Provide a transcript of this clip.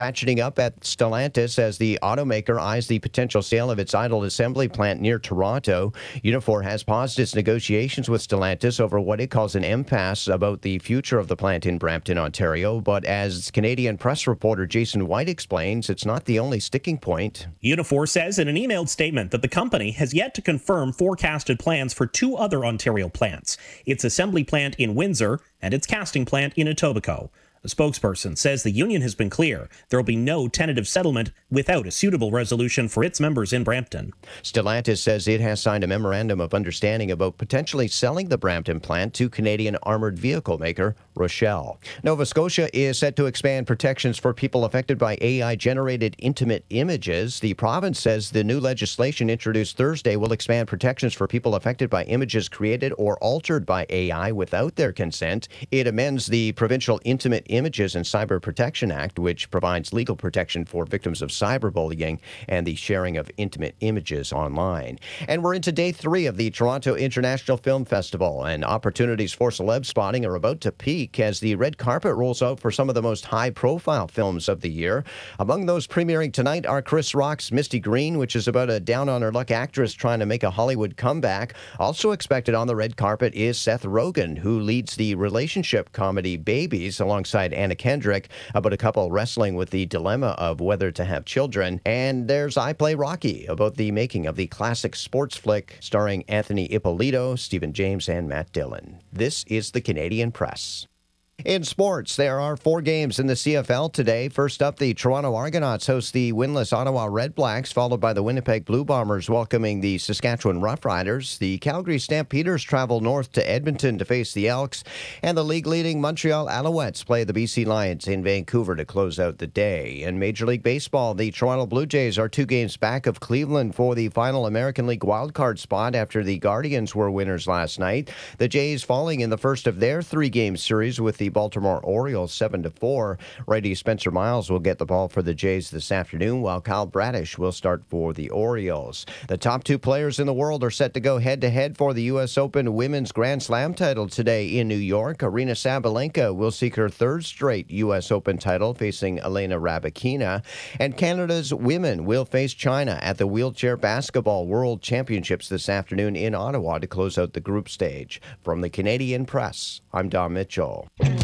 Ratcheting up at Stellantis as the automaker eyes the potential sale of its idle assembly plant near Toronto. Unifor has paused its negotiations with Stellantis over what it calls an impasse about the future of the plant in Brampton, Ontario. But as Canadian press reporter Jason White explains, it's not the only sticking point. Unifor says in an emailed statement that the company has yet to confirm forecasted plans for two other Ontario plants, its assembly plant in Windsor and its casting plant in Etobicoke. A spokesperson says the union has been clear there will be no tentative settlement without a suitable resolution for its members in Brampton. Stellantis says it has signed a memorandum of understanding about potentially selling the Brampton plant to Canadian armored vehicle maker Rochelle. Nova Scotia is set to expand protections for people affected by AI-generated intimate images. The province says the new legislation introduced Thursday will expand protections for people affected by images created or altered by AI without their consent. It amends the Provincial Intimate Images and Cyber Protection Act, which provides legal protection for victims of cyberbullying and the sharing of intimate images online. And we're into day 3 of the Toronto International Film Festival, and opportunities for celeb spotting are about to peak as the red carpet rolls out for some of the most high-profile films of the year. Among those premiering tonight are Chris Rock's Misty Green, which is about a down-on-her-luck actress trying to make a Hollywood comeback. Also expected on the red carpet is Seth Rogen, who leads the relationship comedy Babies alongside Anna Kendrick, about a couple wrestling with the dilemma of whether to have children. And there's I Play Rocky, about the making of the classic sports flick starring Anthony Ippolito, Stephen James, and Matt Dillon. This is the Canadian Press. In sports, there are 4 games in the CFL today. First up, the Toronto Argonauts host the winless Ottawa Redblacks, followed by the Winnipeg Blue Bombers welcoming the Saskatchewan Roughriders. The Calgary Stampeders travel north to Edmonton to face the Elks, and the league-leading Montreal Alouettes play the BC Lions in Vancouver to close out the day. In Major League Baseball, the Toronto Blue Jays are 2 games back of Cleveland for the final American League wildcard spot after the Guardians were winners last night. The Jays falling in the first of their 3-game series with the Baltimore Orioles 7-4. Righty Spencer Miles will get the ball for the Jays this afternoon, while Kyle Bradish will start for the Orioles. The top 2 players in the world are set to go head-to-head for the U.S. Open Women's Grand Slam title today in New York. Aryna Sabalenka will seek her 3rd straight U.S. Open title, facing Elena Rybakina. And Canada's women will face China at the Wheelchair Basketball World Championships this afternoon in Ottawa to close out the group stage. From the Canadian Press, I'm Don Mitchell.